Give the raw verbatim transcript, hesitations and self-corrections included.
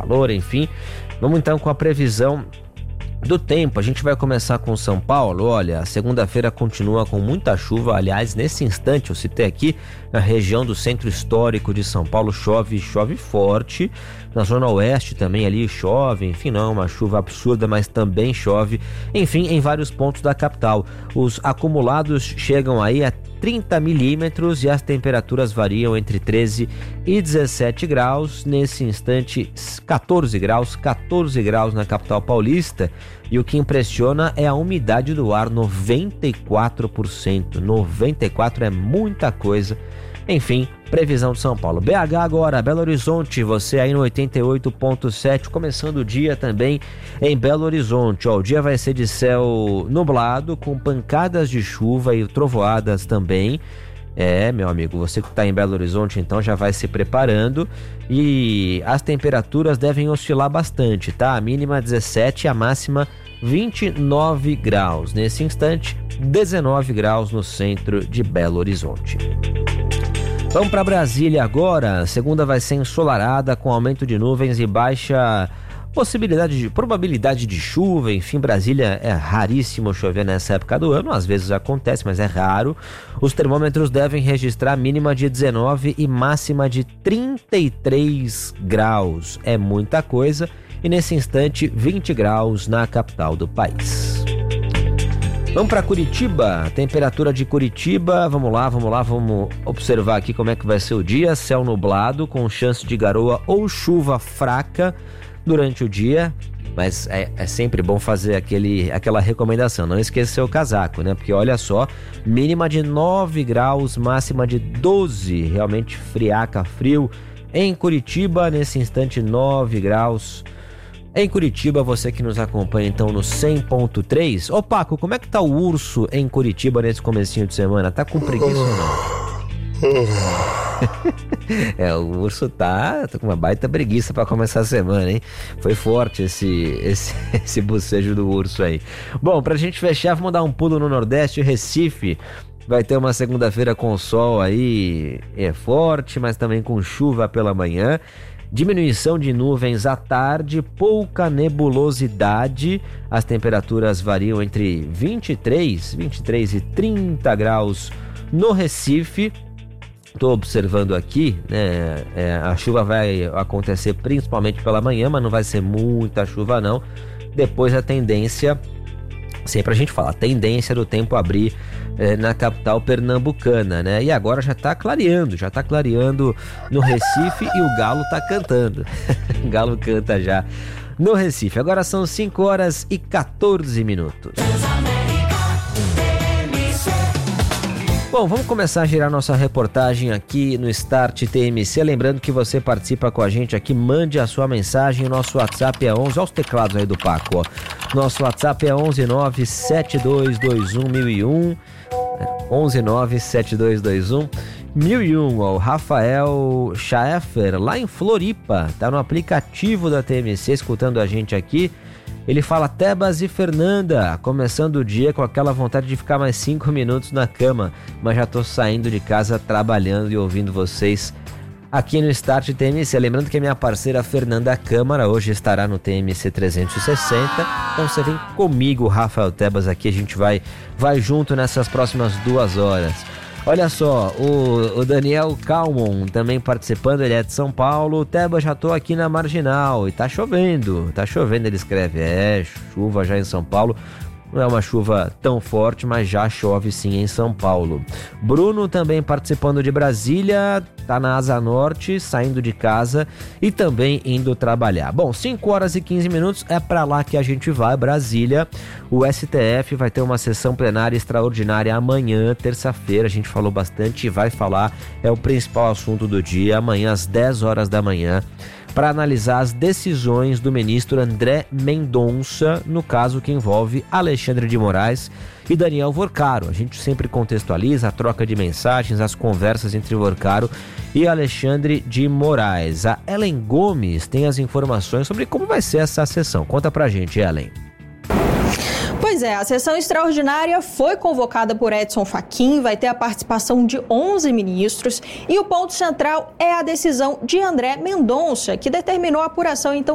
calor, enfim. Vamos então com a previsão do tempo. A gente vai começar com São Paulo. Olha, a segunda-feira continua com muita chuva. Aliás, nesse instante eu citei aqui, na região do centro histórico de São Paulo, chove, chove forte. Na zona oeste também ali chove, enfim, não uma chuva absurda, mas também chove. Enfim, em vários pontos da capital. Os acumulados chegam aí a trinta milímetros e as temperaturas variam entre treze e dezessete graus. Nesse instante, quatorze graus, quatorze graus na capital paulista. E o que impressiona é a umidade do ar, noventa e quatro por cento. noventa e quatro por cento é muita coisa. Enfim, previsão de São Paulo. B H agora, Belo Horizonte, você aí no oitenta e oito ponto sete, começando o dia também em Belo Horizonte. Ó, o dia vai ser de céu nublado, com pancadas de chuva e trovoadas também. É, meu amigo, você que está em Belo Horizonte, então já vai se preparando. E as temperaturas devem oscilar bastante, tá? A mínima dezessete, a máxima vinte e nove graus. Nesse instante, dezenove graus no centro de Belo Horizonte. Vamos para Brasília agora. A segunda vai ser ensolarada, com aumento de nuvens e baixa possibilidade de, probabilidade de chuva. Enfim, Brasília é raríssimo chover nessa época do ano. Às vezes acontece, mas é raro. Os termômetros devem registrar mínima de dezenove e máxima de trinta e três graus. É muita coisa. E nesse instante, vinte graus na capital do país. Vamos para Curitiba, temperatura de Curitiba, vamos lá, vamos lá, vamos observar aqui como é que vai ser o dia. Céu nublado, com chance de garoa ou chuva fraca durante o dia, mas é, é sempre bom fazer aquele, aquela recomendação, não esquecer o casaco, né? Porque olha só, mínima de nove graus, máxima de doze, realmente friaca, frio. Em Curitiba, nesse instante, nove graus. Em Curitiba, você que nos acompanha então no cem ponto três. Ô Paco, como é que tá o urso em Curitiba nesse comecinho de semana? Tá com preguiça ou não? É, o urso tá, tá com uma baita preguiça pra começar a semana, hein? Foi forte esse, esse, esse bocejo do urso aí. Bom, pra gente fechar, vamos dar um pulo no Nordeste. Recife vai ter uma segunda-feira com sol aí, é forte, mas também com chuva pela manhã. Diminuição de nuvens à tarde, pouca nebulosidade. As temperaturas variam entre vinte e três, vinte e três e trinta graus no Recife. Estou observando aqui, né? É, a chuva vai acontecer principalmente pela manhã, mas não vai ser muita chuva não. Depois a tendência, sempre a gente fala, a tendência do tempo abrir é, na capital pernambucana, né? E agora já tá clareando, já tá clareando no Recife e o galo tá cantando. O galo canta já no Recife. Agora são cinco horas e quatorze minutos. Bom, vamos começar a girar nossa reportagem aqui no Start T M C. Lembrando que você participa com a gente aqui, mande a sua mensagem. O nosso WhatsApp é onze. Olha os teclados aí do Paco, ó. Nosso WhatsApp é onze nove sete dois dois um mil e um. onze nove sete dois dois um mil e um. Ó, o Rafael Schaeffer, lá em Floripa, tá no aplicativo da T M C escutando a gente aqui. Ele fala: Tebas e Fernanda, começando o dia com aquela vontade de ficar mais cinco minutos na cama, mas já tô saindo de casa trabalhando e ouvindo vocês aqui no Start T M C. Lembrando que a minha parceira Fernanda Câmara hoje estará no T M C trezentos e sessenta, então você vem comigo, Rafael Tebas, aqui a gente vai, vai junto nessas próximas duas horas. Olha só, o, o Daniel Calmon também participando, ele é de São Paulo. Teba, já tô aqui na Marginal e tá chovendo, tá chovendo, ele escreve. É, chuva já em São Paulo. Não é uma chuva tão forte, mas já chove sim em São Paulo. Bruno também participando de Brasília, tá na Asa Norte, saindo de casa e também indo trabalhar. Bom, cinco horas e quinze minutos, é pra lá que a gente vai, Brasília. O S T F vai ter uma sessão plenária extraordinária amanhã, terça-feira, a gente falou bastante e vai falar, é o principal assunto do dia, amanhã às dez horas da manhã, para analisar as decisões do ministro André Mendonça, no caso que envolve Alexandre de Moraes e Daniel Vorcaro. A gente sempre contextualiza a troca de mensagens, as conversas entre Vorcaro e Alexandre de Moraes. A Ellen Gomes tem as informações sobre como vai ser essa sessão. Conta pra gente, Ellen. Pois é, a sessão extraordinária foi convocada por Edson Fachin, vai ter a participação de onze ministros e o ponto central é a decisão de André Mendonça, que determinou a apuração então